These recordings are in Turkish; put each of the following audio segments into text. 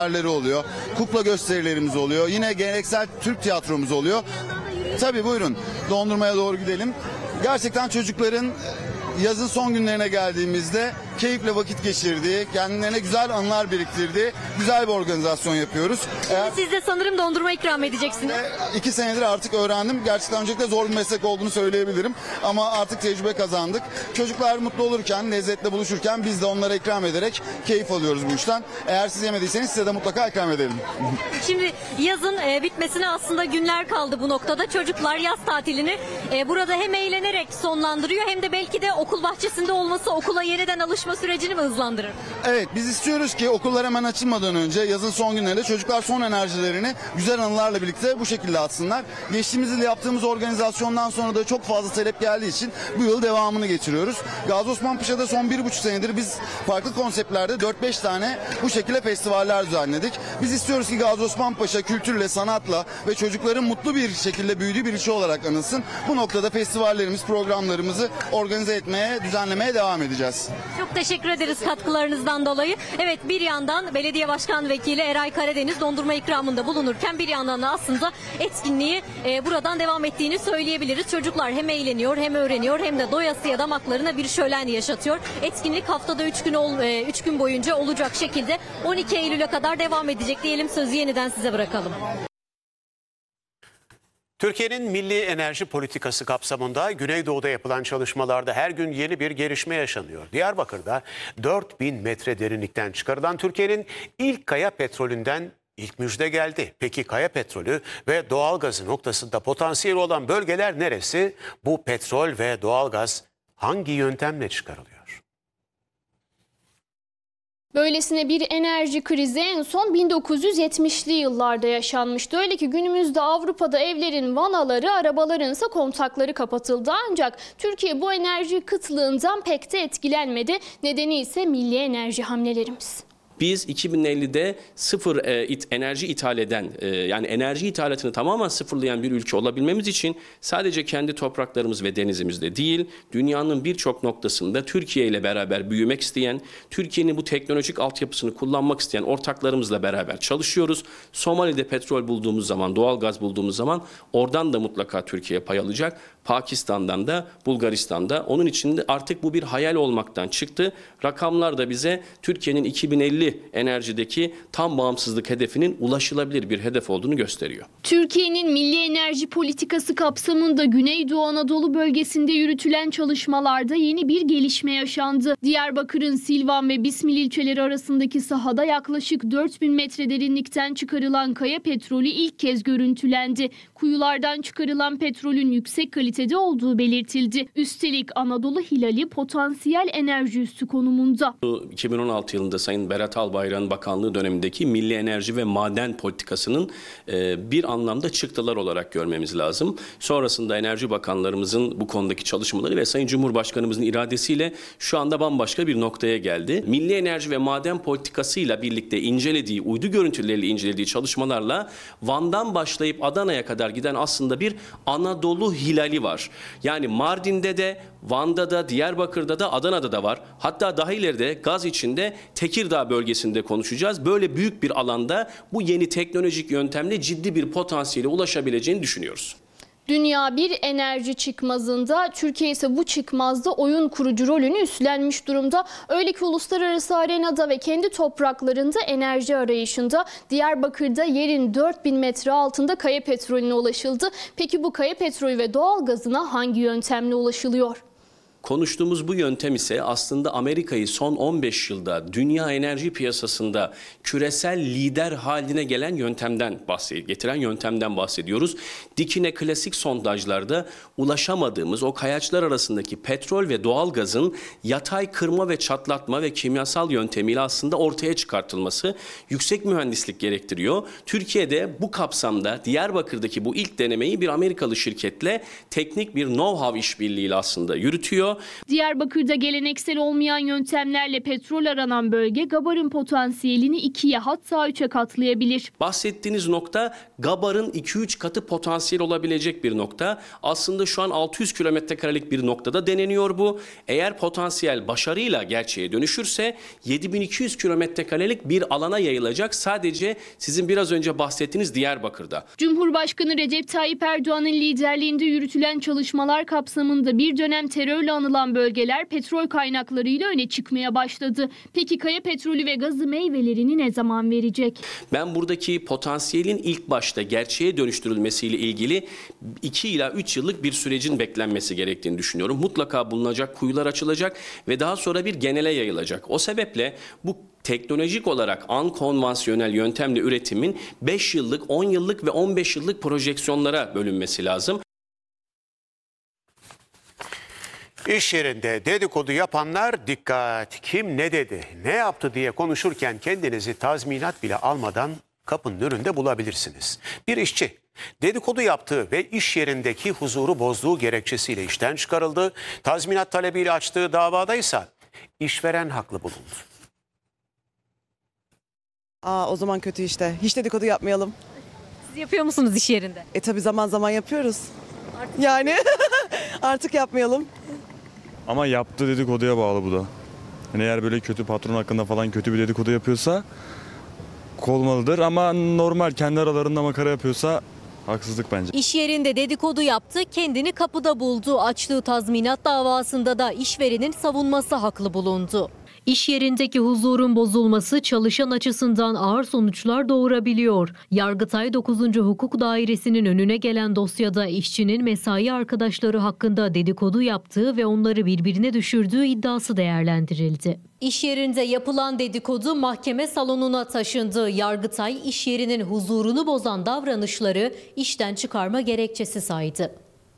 oluyor. Kukla gösterilerimiz oluyor. Yine geleneksel Türk tiyatromuz oluyor. Tabii buyurun. Dondurmaya doğru gidelim. Gerçekten çocukların yazın son günlerine geldiğimizde keyifle vakit geçirdiği, kendilerine güzel anılar biriktirdiği güzel bir organizasyon yapıyoruz. Siz de sanırım dondurma ikram edeceksiniz. 2 senedir artık öğrendim. Gerçekten öncelikle zor bir meslek olduğunu söyleyebilirim. Ama artık tecrübe kazandık. Çocuklar mutlu olurken, lezzetle buluşurken biz de onlara ikram ederek keyif alıyoruz bu işten. Eğer siz yemediyseniz size de mutlaka ikram edelim. Şimdi yazın bitmesine aslında günler kaldı bu noktada. Çocuklar yaz tatilini burada hem eğlenerek sonlandırıyor hem de belki de okul bahçesinde olması okula yeniden alışma sürecini mi hızlandırır? Evet, biz istiyoruz ki okullar hemen açılmadan önce yazın son günlerinde çocuklar son enerjilerini güzel anılarla birlikte bu şekilde atsınlar. Geçtiğimiz yıl yaptığımız organizasyondan sonra da çok fazla talep geldiği için bu yıl devamını getiriyoruz. Gazi Osman Paşa'da son 1,5 senedir biz farklı konseptlerde 4-5 tane bu şekilde festivaller düzenledik. Biz istiyoruz ki Gazi Osman Paşa kültürle, sanatla ve çocukların mutlu bir şekilde büyüdüğü bir ilçe olarak anılsın. Bu noktada festivallerimiz, programlarımızı organize etmeye, düzenlemeye devam edeceğiz. Çok teşekkür ederiz katkılarınızdan dolayı. Evet, bir yandan Belediye Başkan Vekili Eray Karadeniz dondurma ikramında bulunurken bir yandan da aslında etkinliği buradan devam ettiğini söyleyebiliriz. Çocuklar hem eğleniyor hem öğreniyor hem de doyasıya damaklarına bir şölen yaşatıyor. Etkinlik haftada 3 gün boyunca olacak şekilde 12 Eylül'e kadar devam edecek diyelim, sözü yeniden size bırakalım. Türkiye'nin milli enerji politikası kapsamında Güneydoğu'da yapılan çalışmalarda her gün yeni bir gelişme yaşanıyor. Diyarbakır'da 4000 metre derinlikten çıkarılan Türkiye'nin ilk kaya petrolünden ilk müjde geldi. Peki kaya petrolü ve doğalgazı noktasında potansiyeli olan bölgeler neresi? Bu petrol ve doğalgaz hangi yöntemle çıkarılıyor? Böylesine bir enerji krizi en son 1970'li yıllarda yaşanmıştı. Öyle ki günümüzde Avrupa'da evlerin vanaları, arabaların ise kontakları kapatıldı. Ancak Türkiye bu enerji kıtlığından pek de etkilenmedi. Nedeni ise milli enerji hamlelerimiz. Biz 2050'de sıfır enerji ithal eden, yani enerji ithalatını tamamen sıfırlayan bir ülke olabilmemiz için sadece kendi topraklarımız ve denizimizde değil, dünyanın birçok noktasında Türkiye ile beraber büyümek isteyen, Türkiye'nin bu teknolojik altyapısını kullanmak isteyen ortaklarımızla beraber çalışıyoruz. Somali'de petrol bulduğumuz zaman, doğal gaz bulduğumuz zaman oradan da mutlaka Türkiye pay alacak. Pakistan'dan da, Bulgaristan'da. Onun için de artık bu bir hayal olmaktan çıktı. Rakamlar da bize Türkiye'nin 2050 enerjideki tam bağımsızlık hedefinin ulaşılabilir bir hedef olduğunu gösteriyor. Türkiye'nin milli enerji politikası kapsamında Güneydoğu Anadolu bölgesinde yürütülen çalışmalarda yeni bir gelişme yaşandı. Diyarbakır'ın Silvan ve Bismil ilçeleri arasındaki sahada yaklaşık 4000 metre derinlikten çıkarılan kaya petrolü ilk kez görüntülendi. Kuyulardan çıkarılan petrolün yüksek kalitede olduğu belirtildi. Üstelik Anadolu Hilali potansiyel enerji üssü konumunda. 2016 yılında Sayın Berat Albayrak'ın bakanlığı dönemindeki milli enerji ve maden politikasının bir anlamda çıktılar olarak görmemiz lazım. Sonrasında enerji bakanlarımızın bu konudaki çalışmaları ve Sayın Cumhurbaşkanımızın iradesiyle şu anda bambaşka bir noktaya geldi. Milli enerji ve maden politikasıyla birlikte incelediği, uydu görüntüleriyle incelediği çalışmalarla Van'dan başlayıp Adana'ya kadar giden aslında bir Anadolu Hilali var. Yani Mardin'de de, Van'da da, Diyarbakır'da da, Adana'da da var. Hatta daha ileride gaz içinde Tekirdağ bölgesinde konuşacağız. Böyle büyük bir alanda bu yeni teknolojik yöntemle ciddi bir potansiyele ulaşabileceğini düşünüyoruz. Dünya bir enerji çıkmazında, Türkiye ise bu çıkmazda oyun kurucu rolünü üstlenmiş durumda. Öyle ki uluslararası arenada ve kendi topraklarında enerji arayışında Diyarbakır'da yerin 4000 metre altında kaya petrolüne ulaşıldı. Peki bu kaya petrolü ve doğal gazına hangi yöntemle ulaşılıyor? Konuştuğumuz bu yöntem ise aslında Amerika'yı son 15 yılda dünya enerji piyasasında küresel lider haline gelen getiren yöntemden bahsediyoruz. Dikine klasik sondajlarda ulaşamadığımız o kayaçlar arasındaki petrol ve doğalgazın yatay kırma ve çatlatma ve kimyasal yöntemiyle aslında ortaya çıkartılması yüksek mühendislik gerektiriyor. Türkiye'de bu kapsamda Diyarbakır'daki bu ilk denemeyi bir Amerikalı şirketle teknik bir know-how işbirliğiyle aslında yürütüyor. gerekiyor. Diyarbakır'da geleneksel olmayan yöntemlerle petrol aranan bölge Gabar'ın potansiyelini 2'ye hatta 3'e katlayabilir. Bahsettiğiniz nokta Gabar'ın 2-3 katı potansiyel olabilecek bir nokta. Aslında şu an 600 kilometrekarelik bir noktada deneniyor bu. Eğer potansiyel başarıyla gerçeğe dönüşürse 7200 kilometrekarelik bir alana yayılacak. Sadece sizin biraz önce bahsettiğiniz Diyarbakır'da. Cumhurbaşkanı Recep Tayyip Erdoğan'ın liderliğinde yürütülen çalışmalar kapsamında bir dönem terörle anılan bölgeler petrol kaynaklarıyla öne çıkmaya başladı. Peki Kaya petrolü ve gazı meyvelerini ne zaman verecek? Ben buradaki potansiyelin ilk başta gerçeğe dönüştürülmesiyle ilgili 2 ila 3 yıllık bir sürecin beklenmesi gerektiğini düşünüyorum. Mutlaka bulunacak, kuyular açılacak ve daha sonra bir genele yayılacak. O sebeple bu teknolojik olarak ankonvansiyonel yöntemle üretimin 5 yıllık, 10 yıllık ve 15 yıllık projeksiyonlara bölünmesi lazım. İş yerinde dedikodu yapanlar dikkat. Kim ne dedi, ne yaptı diye konuşurken kendinizi tazminat bile almadan kapının önünde bulabilirsiniz. Bir işçi dedikodu yaptığı ve iş yerindeki huzuru bozduğu gerekçesiyle işten çıkarıldı. Tazminat talebiyle açtığı davadaysa işveren haklı bulundu. O zaman kötü işte. Hiç dedikodu yapmayalım. Siz yapıyor musunuz iş yerinde? Tabii zaman zaman yapıyoruz. Yani artık yapmayalım. Ama yaptığı dedikoduya bağlı bu da. Yani eğer böyle kötü patron hakkında falan kötü bir dedikodu yapıyorsa kovulmalıdır. Ama normal kendi aralarında makara yapıyorsa haksızlık bence. İş yerinde dedikodu yaptı, kendini kapıda buldu. Açtığı tazminat davasında da işverenin savunması haklı bulundu. İş yerindeki huzurun bozulması çalışan açısından ağır sonuçlar doğurabiliyor. Yargıtay 9. Hukuk Dairesi'nin önüne gelen dosyada işçinin mesai arkadaşları hakkında dedikodu yaptığı ve onları birbirine düşürdüğü iddiası değerlendirildi. İş yerinde yapılan dedikodu mahkeme salonuna taşındı. Yargıtay iş yerinin huzurunu bozan davranışları işten çıkarma gerekçesi saydı.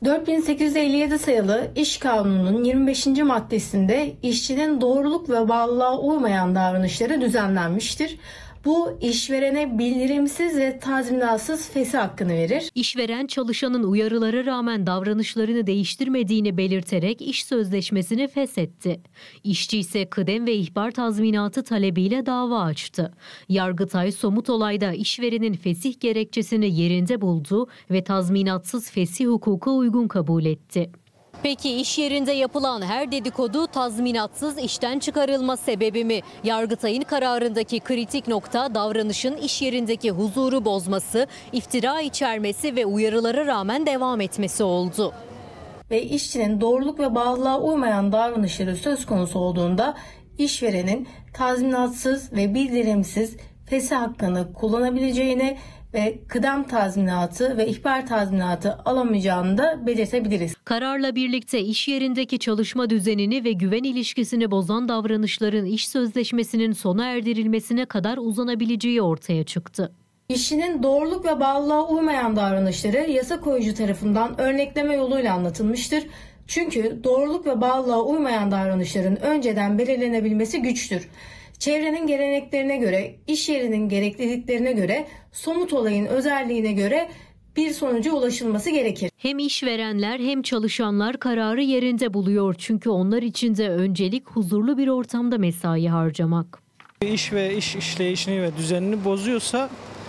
4857 sayılı İş Kanunu'nun 25. maddesinde işçinin doğruluk ve bağlılığa uymayan davranışları düzenlenmiştir. Bu işverene bildirimsiz ve tazminatsız fesih hakkını verir. İşveren çalışanın uyarılara rağmen davranışlarını değiştirmediğini belirterek iş sözleşmesini feshetti. İşçi ise kıdem ve ihbar tazminatı talebiyle dava açtı. Yargıtay somut olayda işverenin fesih gerekçesini yerinde buldu ve tazminatsız fesih hukuka uygun kabul etti. Peki iş yerinde yapılan her dedikodu tazminatsız işten çıkarılma sebebi mi? Yargıtay'ın kararındaki kritik nokta davranışın iş yerindeki huzuru bozması, iftira içermesi ve uyarılara rağmen devam etmesi oldu. Ve işçinin doğruluk ve bağlılığa uymayan davranışları söz konusu olduğunda işverenin tazminatsız ve bildirimsiz fesih hakkını kullanabileceğini ve kıdem tazminatı ve ihbar tazminatı alamayacağını da belirtebiliriz. Kararla birlikte iş yerindeki çalışma düzenini ve güven ilişkisini bozan davranışların iş sözleşmesinin sona erdirilmesine kadar uzanabileceği ortaya çıktı. İşçinin doğruluk ve bağlılığa uymayan davranışları yasa koyucu tarafından örnekleme yoluyla anlatılmıştır. Çünkü doğruluk ve bağlılığa uymayan davranışların önceden belirlenebilmesi güçtür. Çevrenin geleneklerine göre, iş yerinin gerekliliklerine göre, somut olayın özelliğine göre bir sonuca ulaşılması gerekir. Hem işverenler hem çalışanlar kararı yerinde buluyor çünkü onlar için de öncelik huzurlu bir ortamda mesai harcamak. İş ve iş işleyişini ve düzenini bozuyorsa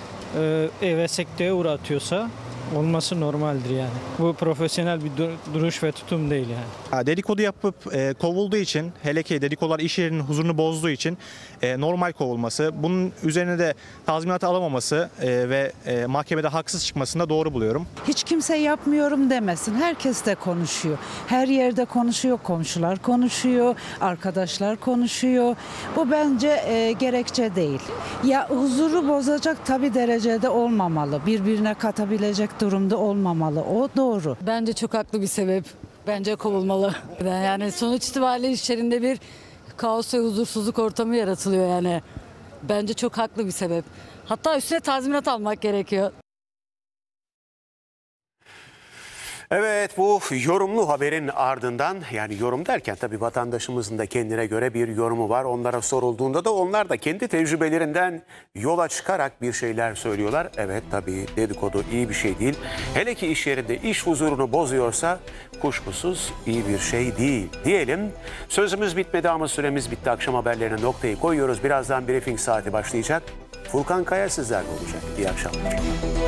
ve sekteye uğratıyorsa olması normaldir yani. Bu profesyonel bir duruş ve tutum değil yani. Dedikodu yapıp kovulduğu için, hele ki dedikodular iş yerinin huzurunu bozduğu için normal kovulması, bunun üzerine de tazminat alamaması ve mahkemede haksız çıkmasını da doğru buluyorum. Hiç kimse yapmıyorum demesin. Herkes de konuşuyor. Her yerde konuşuyor, komşular konuşuyor, arkadaşlar konuşuyor. Bu bence gerekçe değil. Ya huzuru bozacak tabii derecede olmamalı. Birbirine katabilecek durumda olmamalı. O doğru. Bence çok haklı bir sebep. Bence kovulmalı. Yani sonuç itibariyle iş yerinde bir kaos ve huzursuzluk ortamı yaratılıyor yani. Bence çok haklı bir sebep. Hatta üstüne tazminat almak gerekiyor. Evet, bu yorumlu haberin ardından, yani yorum derken tabii vatandaşımızın da kendine göre bir yorumu var. Onlara sorulduğunda da onlar da kendi tecrübelerinden yola çıkarak bir şeyler söylüyorlar. Evet, tabii dedikodu iyi bir şey değil. Hele ki iş yerinde iş huzurunu bozuyorsa kuşkusuz iyi bir şey değil diyelim. Sözümüz bitmedi ama süremiz bitti. Akşam haberlerine noktayı koyuyoruz. Birazdan briefing saati başlayacak. Furkan Kaya sizlerle olacak. İyi akşamlar.